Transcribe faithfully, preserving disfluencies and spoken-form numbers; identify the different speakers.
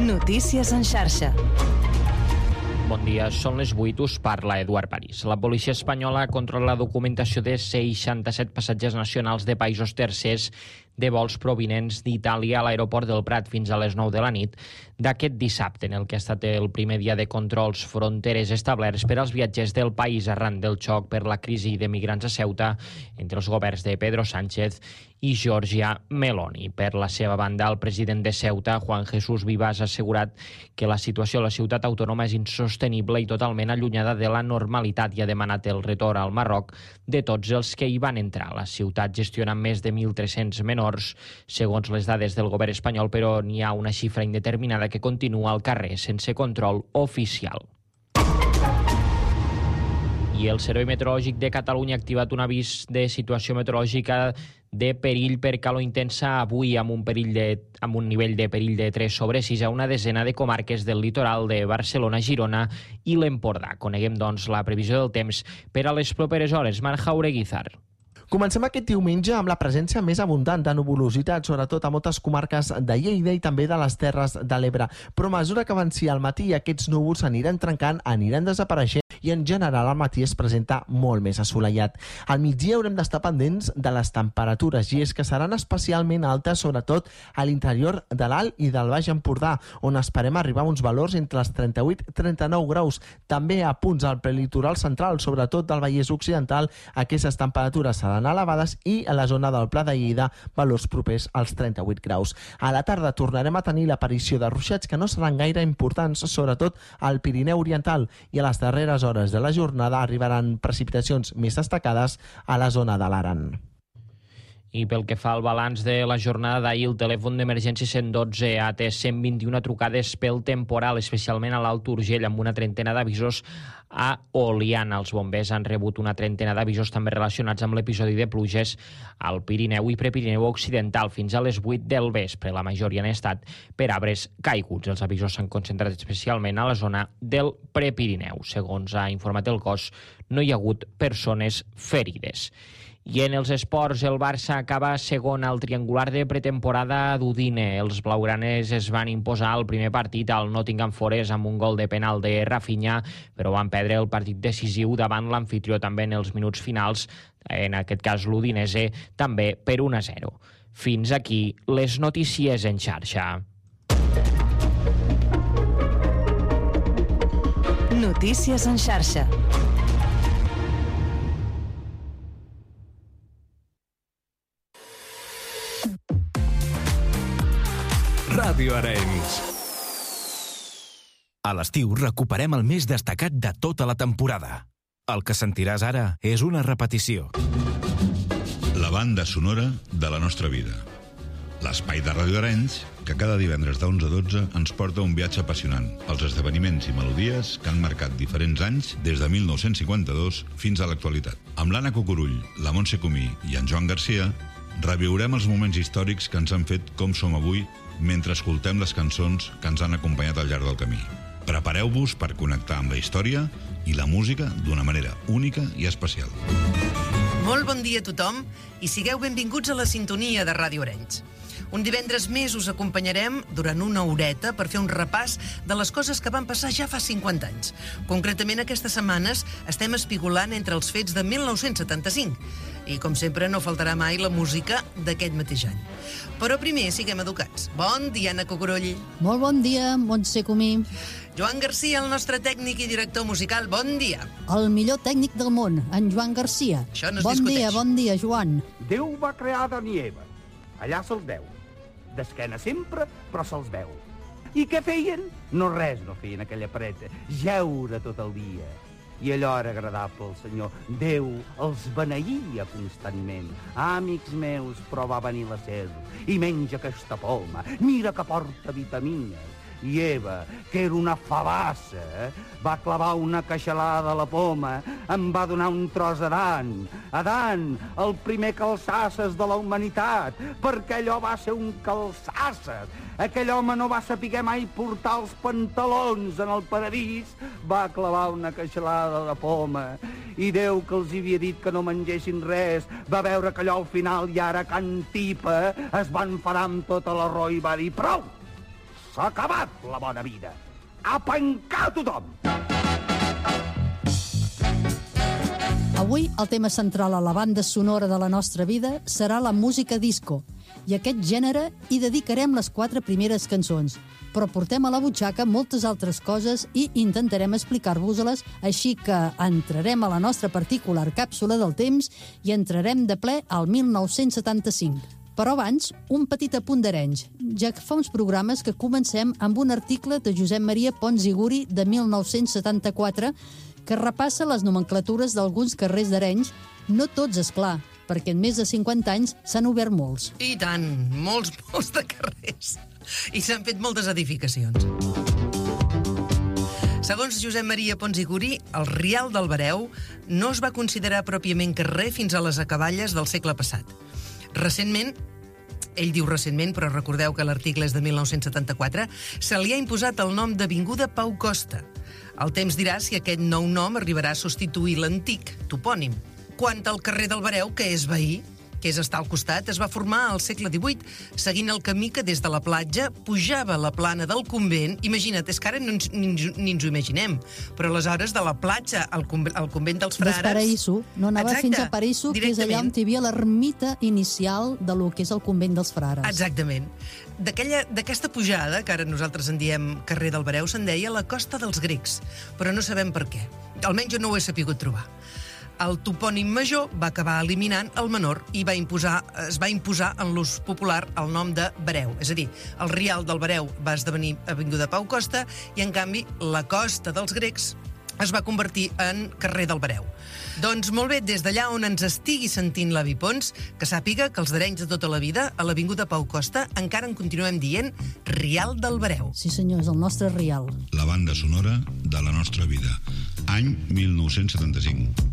Speaker 1: Notícies en xarxa.
Speaker 2: Bon dia, són les vuit, us parla Eduard París. La policia espanyola controla la documentació de seixanta-set passatgers nacionals de països tercers de vols provinents d'Itàlia a l'aeroport del Prat fins a les nou de la nit d'aquest dissabte, en el que ha estat el primer dia de controls fronteres establerts per als viatgers del país arran del xoc per la crisi de migrants a Ceuta entre els governs de Pedro Sánchez i Giorgia Meloni. Per la seva banda, el president de Ceuta, Juan Jesús Vivas, ha assegurat que la situació a la ciutat autònoma és insostenible i totalment allunyada de la normalitat i ha demanat el retorn al Marroc de tots els que hi van entrar. La ciutat gestiona més de mil tres-cents menors, segons les dades del govern espanyol, però n'hi ha una xifra indeterminada que continua al carrer sense control oficial. I el Servei Meteorològic de Catalunya ha activat un avís de situació meteorològica de perill per calor intensa avui amb un, perill de, amb un nivell de perill de tres sobre sis a una desena de comarques del litoral de Barcelona, Girona i l'Empordà. Coneguem, doncs, la previsió del temps per a les properes hores. Marc Jaureguizar.
Speaker 3: Comencem aquest diumenge amb la presència més abundant de nuvolositat, sobretot a moltes comarques de Lleida i també de les Terres de l'Ebre. Però a mesura que avanci al matí, aquests núvols s'aniran trencant, aniran desapareixent i en general al matí es presenta molt més assolellat. Al migdia haurem d'estar pendents de les temperatures i és que seran especialment altes, sobretot a l'interior de l'Alt i del Baix Empordà, on esperem arribar a uns valors entre els trenta-vuit i trenta-nou graus. També a punts al prelitoral central, sobretot del Vallès Occidental, aquestes temperatures seran elevades i a la zona del Pla de Lleida valors propers als trenta-vuit graus. A la tarda tornarem a tenir l'aparició de ruixats que no seran gaire importants, sobretot al Pirineu Oriental, i a les darreres hores de la jornada arribaran precipitacions més destacades a la zona de l'Aran.
Speaker 2: I pel que fa al balanç de la jornada d'ahir, el telèfon d'emergència cent dotze ha atès cent vint-i-una trucades pel temporal, especialment a l'Alt Urgell, amb una trentena d'avisos a Oliana. Els bombers han rebut una trentena d'avisos també relacionats amb l'episodi de pluges al Pirineu i Prepirineu Occidental fins a les vuit del vespre. La majoria han estat per arbres caiguts. Els avisos s'han concentrat especialment a la zona del Prepirineu. Segons ha informat el cos, no hi ha hagut persones ferides. I en els esports, el Barça acaba segon al triangular de pretemporada d'Udine. Els blaugranes es van imposar el primer partit al Nottingham Forest amb un gol de penal de Rafinha, però van perdre el partit decisiu davant l'anfitrió també en els minuts finals, en aquest cas l'Udinese, també per un a zero. Fins aquí les notícies en xarxa.
Speaker 1: Notícies en xarxa.
Speaker 4: Ràdio Arenys. A l'estiu recuperem el més destacat de tota la temporada. El que sentiràs ara és una repetició.
Speaker 5: La banda sonora de la nostra vida. L'espai de Ràdio Arenys, que cada divendres d'onze a dotze ens porta un viatge apassionant pels esdeveniments i melodies que han marcat diferents anys des de mil nou-cents cinquanta-dos fins a l'actualitat. Amb l'Anna Cucurull, la Montse Comí i en Joan Garcia reviurem els moments històrics que ens han fet com som avui mentre escoltem les cançons que ens han acompanyat al llarg del camí. Prepareu-vos per connectar amb la història i la música d'una manera única i especial.
Speaker 6: Molt bon dia a tothom i sigueu benvinguts a la sintonia de Ràdio Arenys. Un divendres més us acompanyarem durant una horeta per fer un repàs de les coses que van passar ja fa cinquanta anys. Concretament, aquestes setmanes estem espigolant entre els fets de mil nou-cents setanta-cinc i, com sempre, no faltarà mai la música d'aquest mateix any. Però primer, siguem educats. Bon dia, Anna Cucurull.
Speaker 7: Molt bon dia, Montse Comí.
Speaker 6: Joan Garcia, el nostre tècnic i director musical, bon dia.
Speaker 7: El millor tècnic del món, en Joan Garcia.
Speaker 6: Això no es
Speaker 7: bon
Speaker 6: discuteix.
Speaker 7: dia, bon dia, Joan.
Speaker 8: Déu va crear Adán i Eva. Allà se'ls veu. D'esquena sempre, però se'ls veu. I què feien? No res no feien aquella pareta. Jeure tot el dia. I allò era agradable al Senyor. Déu els beneïa constantment. Ah, amics meus, però va venir la ser i menja aquesta poma. Mira que porta vitamines. I Eva, que era una fabassa, va clavar una queixalada a la poma, em va donar un tros a Adán. Adán, el primer calçasses de la humanitat, perquè allò va ser un calçasses. Aquell home no va saber mai portar els pantalons en el paradís, va clavar una queixalada a la poma. I Déu, que els havia dit que no mengessin res, va veure que allò al final i ara can Tipa es va enfadar amb tota la raó i va dir prou. s'ha acabat la bona vida. A pencar tothom!
Speaker 7: Avui el tema central a la banda sonora de la nostra vida serà la música disco. I a aquest gènere hi dedicarem les quatre primeres cançons. Però portem a la butxaca moltes altres coses i intentarem explicar-vos-les, així que entrarem a la nostra particular càpsula del temps i entrarem de ple al mil nou-cents setanta-cinc. Però abans, un petit apunt d'Arenys, ja que fa uns programes que comencem amb un article de Josep Maria Pons i Guri de mil nou-cents setanta-quatre que repassa les nomenclatures d'alguns carrers d'Arenys, no tots, és clar, perquè en més de cinquanta anys s'han obert molts.
Speaker 6: I tant, molts, molts de carrers. I s'han fet moltes edificacions. Segons Josep Maria Pons i Guri, el Rial del Bereu no es va considerar pròpiament carrer fins a les acaballes del segle passat. Recentment, ell diu recentment, però recordeu que l'article és de mil nou-cents setanta-quatre, se li ha imposat el nom d'Avinguda Pau Costa. El temps dirà si aquest nou nom arribarà a substituir l'antic topònim. Quant al carrer del Bereu, que és veí, que és estar al costat, es va formar al segle divuit, seguint el camí que des de la platja pujava la plana del convent. Imagina't, és que ara no ens, ni, ni ens ho imaginem, però aleshores de la platja al, convent, al convent dels frares...
Speaker 7: D'Esparaíso, no anava
Speaker 6: Exacte,
Speaker 7: fins a Paraíso, que és allà on hi havia l'ermita inicial de lo que és el convent dels frares.
Speaker 6: Exactament. D'aquesta pujada, que ara nosaltres en diem carrer del Bereu, se'n deia la Costa dels Grecs, però no sabem per què. Almenys jo no ho he sapigut trobar. El topònim major va acabar eliminant el menor i va imposar, es va imposar en l'ús popular el nom de Bereu. És a dir, el Rial del Bereu va esdevenir Avinguda Pau Costa i, en canvi, la Costa dels Grecs es va convertir en carrer del Bereu. Doncs molt bé, des d'allà on ens estigui sentint l'avi Pons, que sàpiga que els d'Arenys de tota la vida, a l'Avinguda Pau Costa, encara en continuem dient Rial del Bereu.
Speaker 7: Sí senyor, és el nostre Rial.
Speaker 5: La banda sonora de la nostra vida. Any mil nou-cents setanta-cinc.